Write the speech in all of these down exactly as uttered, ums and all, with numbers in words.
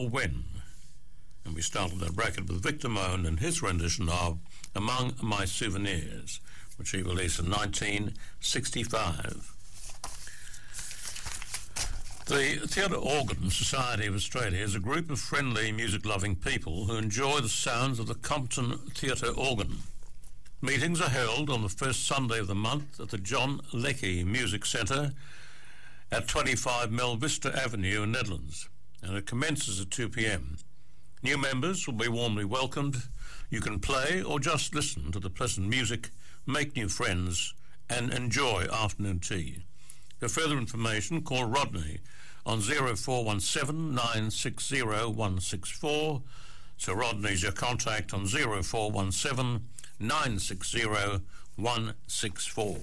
When. And we started that bracket with Victor Moan and his rendition of Among My Souvenirs, which he released in nineteen sixty-five. The Theatre Organ Society of Australia is a group of friendly, music-loving people who enjoy the sounds of the Compton Theatre organ. Meetings are held on the first Sunday of the month at the John Leckie Music Centre at twenty-five Mel Vista Avenue in Nedlands, and it commences at two p m. New members will be warmly welcomed. You can play or just listen to the pleasant music, make new friends, and enjoy afternoon tea. For further information, call Rodney on zero four one seven, nine six zero, one six four. So Rodney's your contact on zero four one seven, nine six zero, one six four.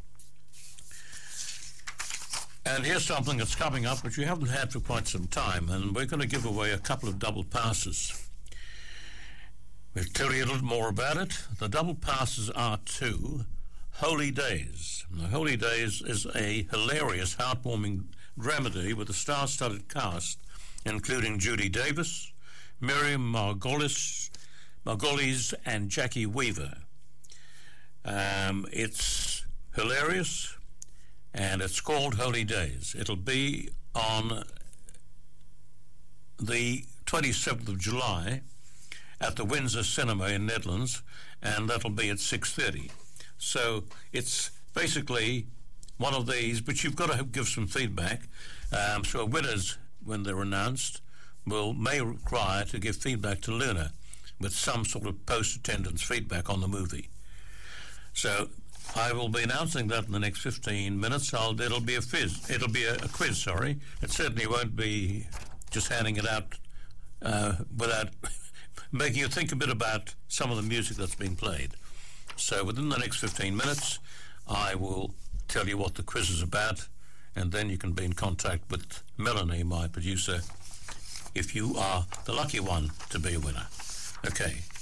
And here's something that's coming up which we haven't had for quite some time, and we're going to give away a couple of double passes. We'll tell you a little more about it. The double passes are to Holy Days. Now, Holy Days is a hilarious, heartwarming dramedy with a star-studded cast, including Judy Davis, Miriam Margolis, Margolis, and Jackie Weaver. Um, it's hilarious, and it's called Holy Days. It'll be on the twenty-seventh of July at the Windsor Cinema in Nedlands, and that'll be at six thirty. So it's basically one of these, but you've got to give some feedback. Um, so winners, when they're announced, will may require to give feedback to Luna with some sort of post-attendance feedback on the movie. So I will be announcing that in the next fifteen minutes. I'll, it'll be a fizz. It'll be a, a quiz, sorry. It certainly won't be just handing it out uh, without making you think a bit about some of the music that's being played. So within the next fifteen minutes, I will tell you what the quiz is about, and then you can be in contact with Melanie, my producer, if you are the lucky one to be a winner. Okay.